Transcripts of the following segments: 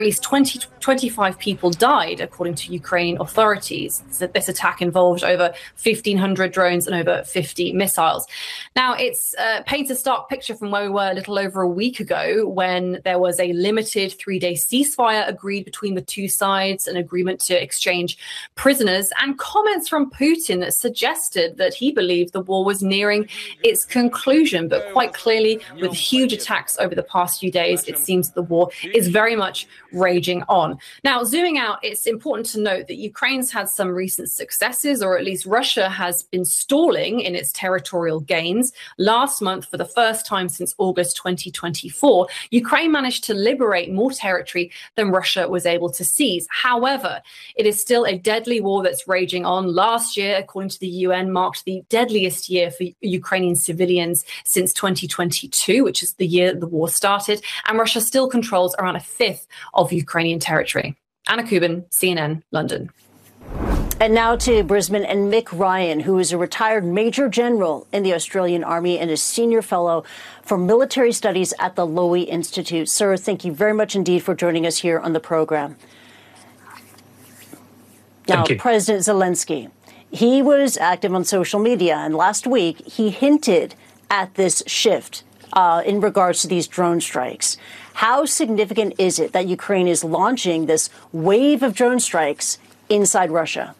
least 25 people died, according to Ukrainian authorities. This attack involved over 1,500 drones and over 50 missiles. Now, it's paints a stark picture from where we were a little over a week ago, when there was a limited 3-day ceasefire agreed between the two sides, an agreement to exchange prisoners, and comments from Putin that suggested that he believed the war was nearing its conclusion. But quite clearly, with huge attacks over the past few days, it seems that the war is very much raging on. Now, zooming out, it's important to note that Ukraine's had some recent successes, or at least Russia has been stalling in its territorial gains. Last month, for the first time since August 2024, Ukraine managed to liberate more territory than Russia was able to seize. However, it is still a deadly war that's raging on. Last year, according to the UN, marked the deadliest year for Ukrainian civilians since 2022, which is the year the war started, and Russia still controls around a fifth of Ukrainian territory. Anna Kubin, CNN, London. And now to Brisbane and Mick Ryan, who is a retired Major General in the Australian Army and a Senior Fellow for Military Studies at the Lowy Institute. Sir, thank you very much indeed for joining us here on the program. Now, President Zelensky, he was active on social media, and last week he hinted at this shift in regards to these drone strikes. How significant is it that Ukraine is launching this wave of drone strikes inside Russia?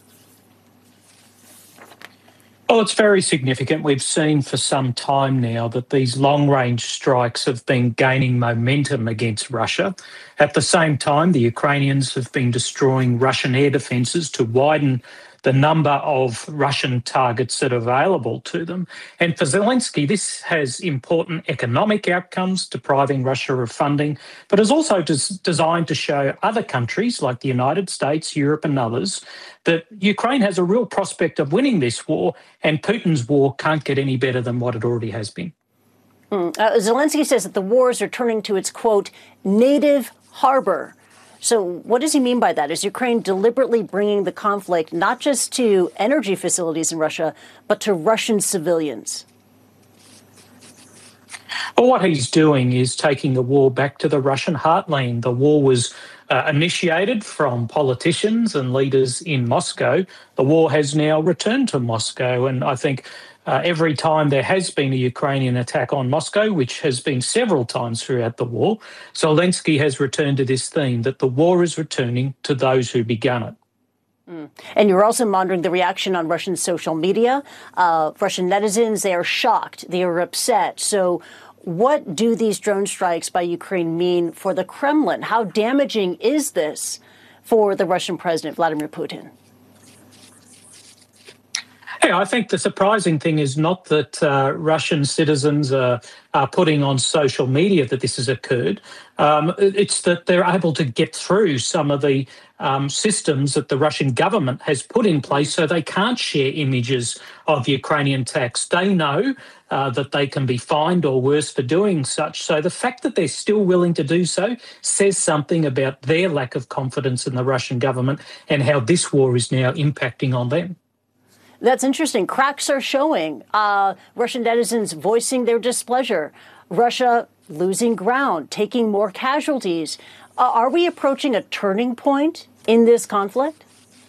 Well, it's very significant. We've seen for some time now that these long-range strikes have been gaining momentum against Russia. At the same time, the Ukrainians have been destroying Russian air defences to widen the number of Russian targets that are available to them. And for Zelensky, this has important economic outcomes, depriving Russia of funding, but is also designed to show other countries like the United States, Europe and others that Ukraine has a real prospect of winning this war, and Putin's war can't get any better than what it already has been. Zelensky says that the war is returning to its, quote, native harbor. So what does he mean by that? Is Ukraine deliberately bringing the conflict not just to energy facilities in Russia, but to Russian civilians? Well, what he's doing is taking the war back to the Russian heartland. The war was initiated from politicians and leaders in Moscow. The war has now returned to Moscow, and I think every time there has been a Ukrainian attack on Moscow, which has been several times throughout the war, Zelensky has returned to this theme that the war is returning to those who began it. And you're also monitoring the reaction on Russian social media. Russian netizens, they are shocked, they are upset. So what do these drone strikes by Ukraine mean for the Kremlin? How damaging is this for the Russian President, Vladimir Putin? Yeah, I think the surprising thing is not that Russian citizens are putting on social media that this has occurred. It's that they're able to get through some of the systems that the Russian government has put in place, so they can't share images of Ukrainian attacks. They know that they can be fined or worse for doing such. So the fact that they're still willing to do so says something about their lack of confidence in the Russian government and how this war is now impacting on them. That's interesting. Cracks are showing. Russian netizens voicing their displeasure. Russia losing ground, taking more casualties. Are we approaching a turning point in this conflict?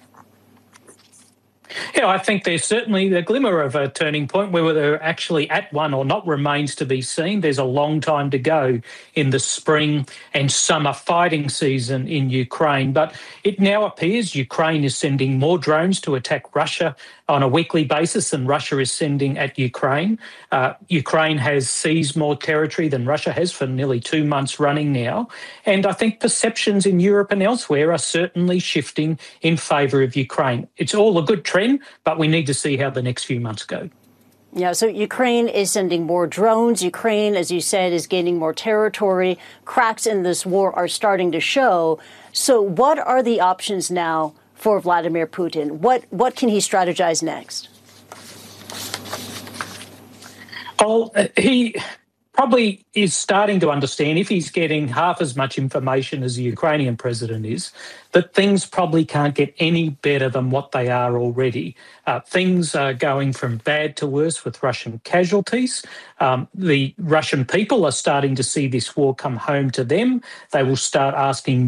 Yeah, I think there's certainly the glimmer of a turning point. Whether they're actually at one or not remains to be seen. There's a long time to go in the spring and summer fighting season in Ukraine. But it now appears Ukraine is sending more drones to attack Russia on a weekly basis than Russia is sending at Ukraine. Ukraine has seized more territory than Russia has for nearly 2 months running now. And I think perceptions in Europe and elsewhere are certainly shifting in favour of Ukraine. It's all a good trend, but we need to see how the next few months go. Yeah, so Ukraine is sending more drones. Ukraine, as you said, is gaining more territory. Cracks in this war are starting to show. So what are the options now for Vladimir Putin? What can he strategize next? Well, he probably is starting to understand, if he's getting half as much information as the Ukrainian president is, that things probably can't get any better than what they are already. Things are going from bad to worse with Russian casualties. The Russian people are starting to see this war come home to them. They will start asking